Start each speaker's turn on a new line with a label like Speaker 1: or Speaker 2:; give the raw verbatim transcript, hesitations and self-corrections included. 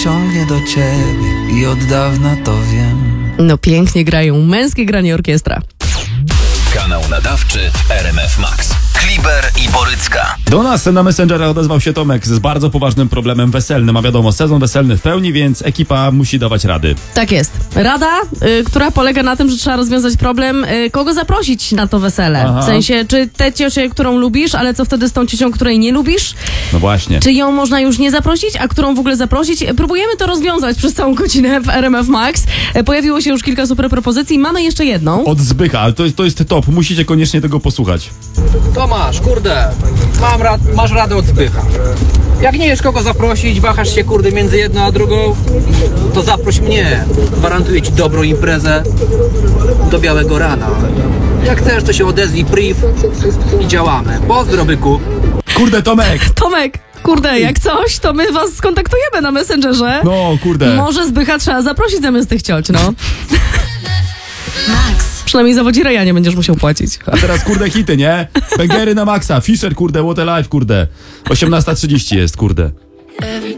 Speaker 1: ciągnie do ciebie i od dawna to wiem.
Speaker 2: No pięknie grają męskie granie orkiestra.
Speaker 3: Kanał nadawczy R M F Max. Kliber i Borycka.
Speaker 4: Do nas na Messengera odezwał się Tomek z bardzo poważnym problemem weselnym. A wiadomo, sezon weselny w pełni, więc ekipa musi dawać rady.
Speaker 2: Tak jest. Rada, y, która polega na tym, że trzeba rozwiązać problem, y, kogo zaprosić na to wesele.
Speaker 4: Aha.
Speaker 2: W sensie, czy tę ciocię, którą lubisz, ale co wtedy z tą ciocią, której nie lubisz?
Speaker 4: No właśnie.
Speaker 2: Czy ją można już nie zaprosić, a którą w ogóle zaprosić? Próbujemy to rozwiązać przez całą godzinę w R M F Max. Y, Pojawiło się już kilka super propozycji. Mamy jeszcze jedną.
Speaker 4: Od Zbycha, ale to, to jest top. Musicie koniecznie tego posłuchać.
Speaker 5: Tomasz, kurde, mam rad, masz radę od Zbycha. Jak nie wiesz kogo zaprosić, wahasz się kurde między jedną a drugą, to zaproś mnie. Gwarantuję ci dobrą imprezę do białego rana. Jak chcesz, to się odezwij priv i działamy. Pozdro, byku.
Speaker 4: Kurde, Tomek!
Speaker 2: Tomek, kurde, jak coś, to my was skontaktujemy na Messengerze.
Speaker 4: No, kurde.
Speaker 2: Może Zbycha trzeba zaprosić zamiast tych cioć, no. Max. Przynajmniej za wodzireja nie będziesz musiał płacić.
Speaker 4: A teraz kurde hity, nie? Bęgery na maksa. Fisher, kurde, what a life, kurde. osiemnasta trzydzieści jest, kurde.